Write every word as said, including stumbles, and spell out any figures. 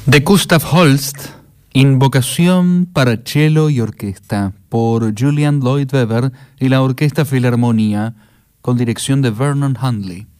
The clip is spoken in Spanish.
De Gustav Holst, Invocación para cello y orquesta, por Julian Lloyd Webber y la Orquesta Filarmonía, con dirección de Vernon Hundley.